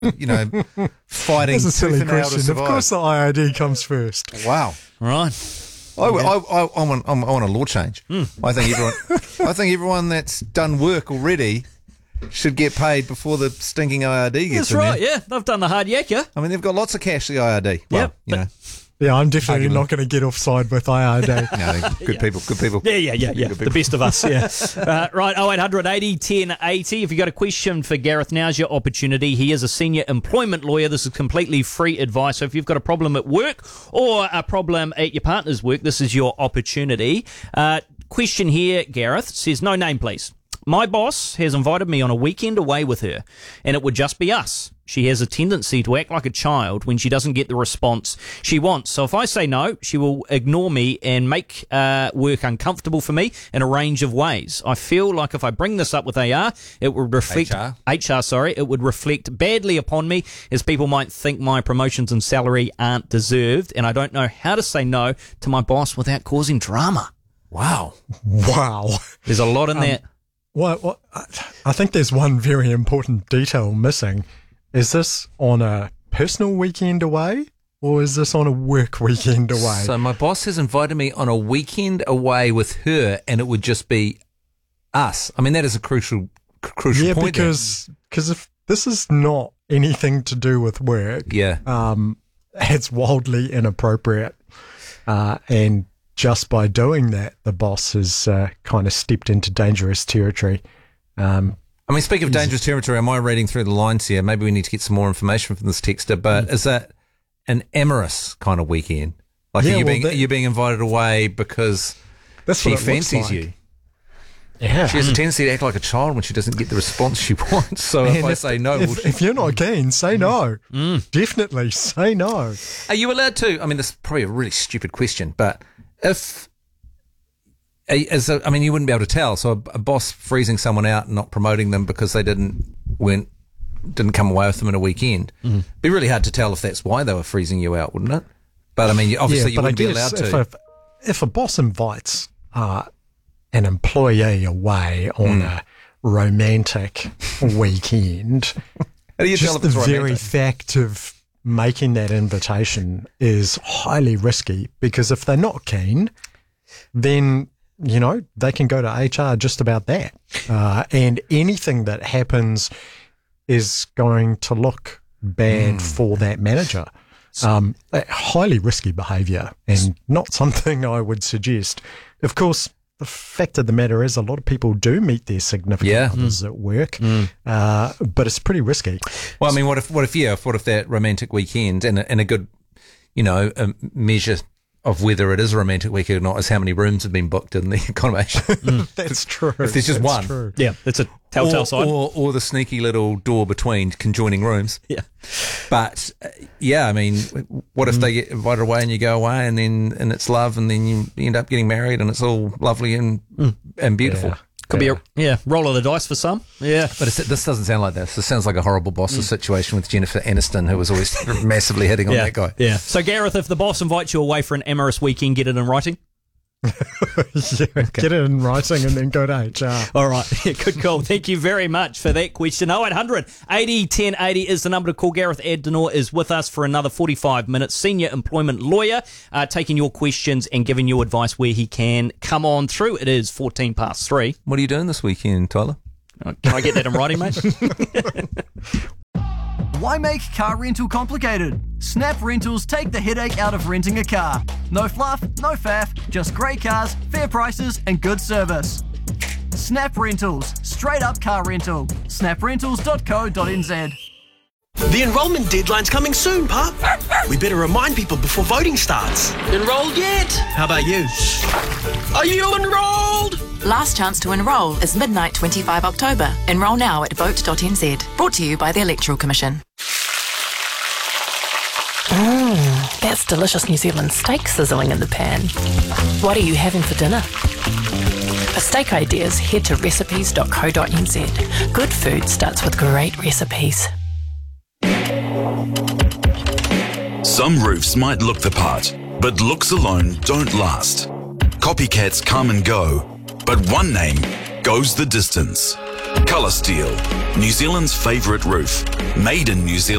fighting. That's a silly tooth and nail to question. Of survive. course the IRD comes first. Wow. Right. I want a law change. I think everyone that's done work already should get paid before the stinking IRD gets That's in right, there. yeah. They've done the hard yakka. I mean, they've got lots of cash, the IRD. Well, Yep, Yeah, I'm definitely not going to get offside with IRD. No, good people. Yeah. Good The people. best of us, yeah. Right, 0800 80 10 80. If you've got a question for Gareth, now's your opportunity. He is a senior employment lawyer. This is completely free advice. So if you've got a problem at work or a problem at your partner's work, this is your opportunity. Question here, Gareth, says, no name, please. My boss has invited me on a weekend away with her, and it would just be us. She has a tendency to act like a child when she doesn't get the response she wants. So if I say no, she will ignore me and make work uncomfortable for me in a range of ways. I feel like if I bring this up with AR, it would reflect it would reflect badly upon me, as people might think my promotions and salary aren't deserved, and I don't know how to say no to my boss without causing drama. Wow. There's a lot in that. Well, I think there's one very important detail missing. Is this on a personal weekend away, or is this on a work weekend away? So my boss has invited me on a weekend away with her, and it would just be us. I mean, that is a crucial point. Yeah, because if this is not anything to do with work, it's wildly inappropriate, and just by doing that, the boss has kind of stepped into dangerous territory. I mean, speaking of dangerous territory, am I reading through the lines here? Maybe we need to get some more information from this texter, but is that an amorous kind of weekend? Like, are you being invited away because she fancies you? Yeah. She has a tendency to act like a child when she doesn't get the response she wants. So if I say no... If you're not keen, say no. Definitely say no. Are you allowed to... I mean, this is probably a really stupid question, but if... you wouldn't be able to tell. So a boss freezing someone out and not promoting them because they didn't come away with them in a weekend. It'd be really hard to tell if that's why they were freezing you out, wouldn't it? But I mean, obviously you wouldn't be allowed to. If a boss invites an employee away on a romantic weekend, how do you tell just if the it's very romantic? fact of making that invitation is highly risky, because if they're not keen, then they can go to HR just about that. And anything that happens is going to look bad for that manager. Highly risky behaviour, and not something I would suggest. Of course, the fact of the matter is a lot of people do meet their significant others at work, but it's pretty risky. Well, I mean, what if that romantic weekend and a good, a measure of whether it is a romantic weekend or not is how many rooms have been booked in the accommodation. That's true. If there's just one. True. Yeah, it's a telltale sign. Or the sneaky little door between conjoining rooms. Yeah. But, I mean, what if they get invited away and you go away and it's love, and then you end up getting married and it's all lovely and beautiful? Yeah. Could be a roll of the dice for some. Yeah. But this doesn't sound like this. This sounds like a horrible boss's situation with Jennifer Aniston, who was always massively hitting on that guy. Yeah. So, Gareth, if the boss invites you away for an amorous weekend, get it in writing. Get it in writing and then go to HR. All right. Yeah, good call. Thank you very much for that question. 0800 80 10 80 is the number to call. Gareth Adenauer is with us for another 45 minutes. Senior employment lawyer, taking your questions and giving you advice where he can. Come on through. It is 3:14. What are you doing this weekend, Tyler? Can I get that in writing, mate? Why make car rental complicated? Snap Rentals take the headache out of renting a car. No fluff, no faff, just great cars, fair prices and good service. Snap Rentals, straight up car rental. snaprentals.co.nz. The enrolment deadline's coming soon, pup. We better remind people before voting starts. Enrolled yet? How about you? Are you enrolled? Last chance to enrol is midnight 25 October. Enrol now at vote.nz. Brought to you by the Electoral Commission. That's delicious New Zealand steak sizzling in the pan. What are you having for dinner? For steak ideas, head to recipes.co.nz. Good food starts with great recipes. Some roofs might look the part, but looks alone don't last. Copycats come and go, but one name goes the distance. Colour Steel, New Zealand's favourite roof. Made in New Zealand.